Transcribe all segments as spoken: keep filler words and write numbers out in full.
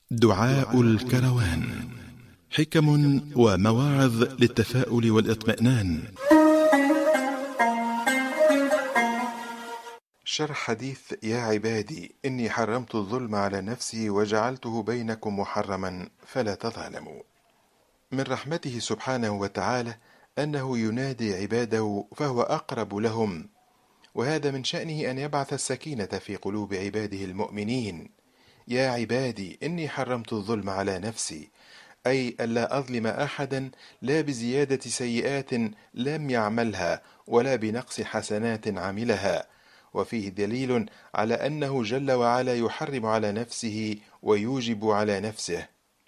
دعاء الكروان. حكم ومواعظ للتفاؤل والاطمئنان. شرح حديث يا عبادي إني حرمت الظلم على نفسي وجعلته بينكم محرما فلا تظالموا. من رحمته سبحانه وتعالى أنه ينادي عباده فهو أقرب لهم، وهذا من شأنه أن يبعث السكينة في قلوب عباده المؤمنين. يا عبادي إني حرمت الظلم على نفسي، أي ألا أظلم أحدا، لا بزيادة سيئات لم يعملها ولا بنقص حسنات عملها. وفيه دليل على أنه جل وعلا يحرم على نفسه ويوجب على نفسه.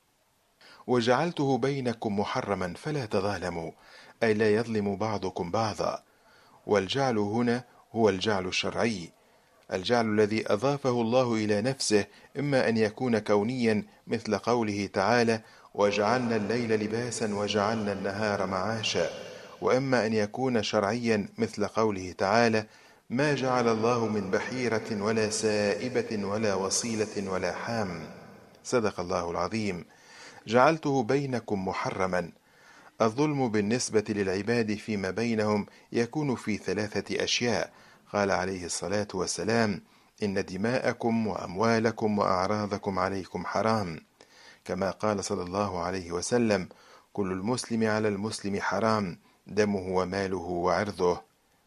وجعلته بينكم محرما فلا تظالموا، أي لا يظلم بعضكم بعضا. والجعل هنا هو الجعل الشرعي، الجعل الذي أضافه الله إلى نفسه، إما أن يكون كونيا مثل قوله تعالى وجعلنا الليل لباسا وجعلنا النهار معاشا، وإما أن يكون شرعيا مثل قوله تعالى ما جعل الله من بحيرة ولا سائبة ولا وصيلة ولا حام. صدق الله العظيم. جعلته بينكم محرما. الظلم بالنسبة للعباد فيما بينهم يكون في ثلاثة أشياء. قال عليه الصلاة والسلام إن دماءكم وأموالكم وأعراضكم عليكم حرام، كما قال صلى الله عليه وسلم كل المسلم على المسلم حرام دمه وماله وعرضه.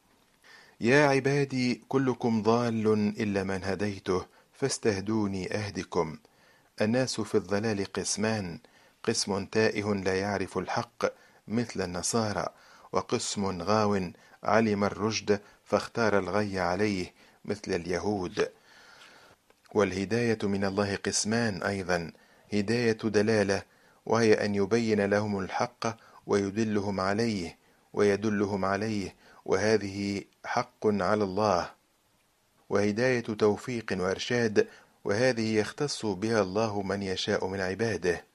يا عبادي كلكم ضال إلا من هديته فاستهدوني أهدكم. الناس في الضلال قسمان، قسم تائه لا يعرف الحق مثل النصارى، وقسم غاو علم الرشد فاختار الغي عليه مثل اليهود. والهداية من الله قسمان أيضا، هداية دلالة وهي أن يبين لهم الحق ويدلهم عليه ويدلهم عليه، وهذه حق على الله. وهداية توفيق وإرشاد، وهذه يختص بها الله من يشاء من عباده.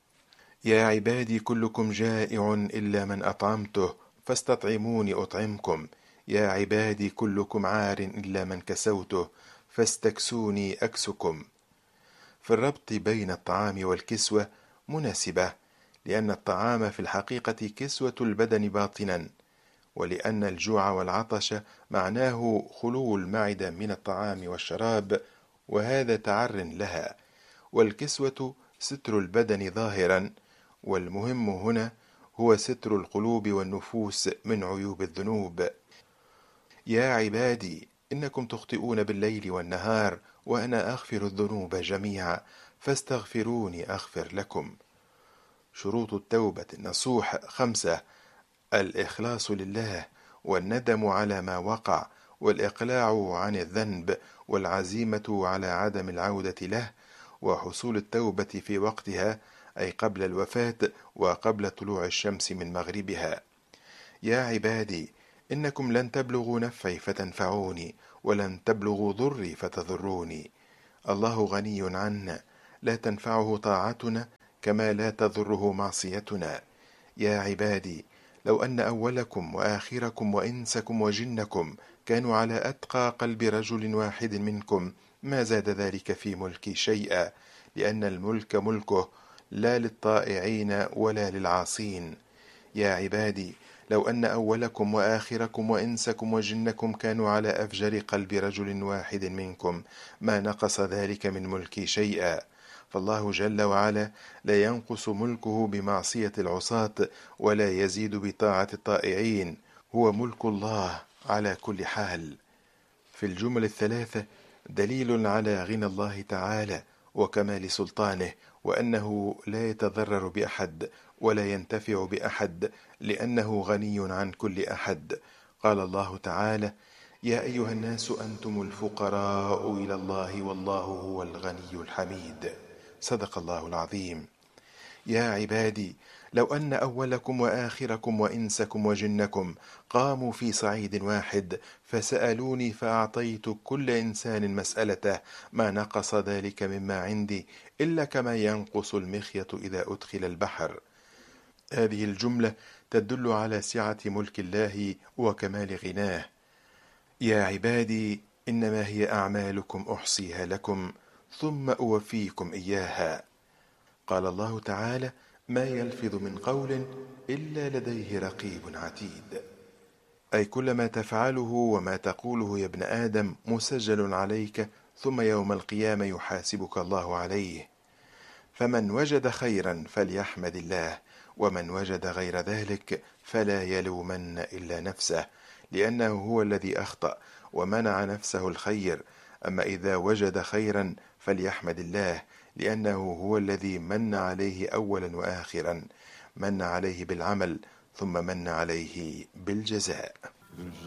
يا عبادي كلكم جائع إلا من أطعمته فاستطعموني أطعمكم. يا عبادي كلكم عار إلا من كسوته فاستكسوني أكسكم. في الربط بين الطعام والكسوة مناسبة، لأن الطعام في الحقيقة كسوة البدن باطنا، ولأن الجوع والعطش معناه خلو المعدة من الطعام والشراب، وهذا تعر لها. والكسوة ستر البدن ظاهرا، والمهم هنا هو ستر القلوب والنفوس من عيوب الذنوب. يا عبادي إنكم تخطئون بالليل والنهار وأنا أغفر الذنوب جميعا فاستغفروني أغفر لكم. شروط التوبة النصوح خمسة: الإخلاص لله، والندم على ما وقع، والإقلاع عن الذنب، والعزيمة على عدم العودة له، وحصول التوبة في وقتها أي قبل الوفاة وقبل طلوع الشمس من مغربها. يا عبادي إنكم لن تبلغوا نفعي فتنفعوني، ولن تبلغوا ضري فتضروني. الله غني عنا، لا تنفعه طاعتنا كما لا تضره معصيتنا. يا عبادي لو أن أولكم وآخركم وإنسكم وجنكم كانوا على أتقى قلب رجل واحد منكم ما زاد ذلك في ملكي شيئا، لأن الملك ملكه لا للطائعين ولا للعاصين. يا عبادي لو أن أولكم وآخركم وإنسكم وجنكم كانوا على أفجر قلب رجل واحد منكم ما نقص ذلك من ملكي شيئا. فالله جل وعلا لا ينقص ملكه بمعصية العصاة ولا يزيد بطاعة الطائعين، هو ملك الله على كل حال. في الجمل الثلاثة دليل على غنى الله تعالى وكمال سلطانه، وأنه لا يتضرر بأحد ولا ينتفع بأحد لأنه غني عن كل أحد. قال الله تعالى يا أيها الناس أنتم الفقراء إلى الله والله هو الغني الحميد. صدق الله العظيم. يا عبادي لو أن أولكم وآخركم وإنسكم وجنكم قاموا في صعيد واحد فسألوني فأعطيت كل إنسان مسألته ما نقص ذلك مما عندي إلا كما ينقص المخيط إذا أدخل البحر. هذه الجملة تدل على سعة ملك الله وكمال غناه. يا عبادي إنما هي أعمالكم أحصيها لكم ثم أوفيكم إياها. قال الله تعالى: ما يلفظ من قول إلا لديه رقيب عتيد، أي كل ما تفعله وما تقوله يا ابن آدم مسجل عليك، ثم يوم القيامة يحاسبك الله عليه. فمن وجد خيرا فليحمد الله، ومن وجد غير ذلك فلا يلومن إلا نفسه، لأنه هو الذي أخطأ ومنع نفسه الخير. أما إذا وجد خيرا فليحمد الله، لأنه هو الذي من عليه أولا وآخرا، من عليه بالعمل ثم من عليه بالجزاء.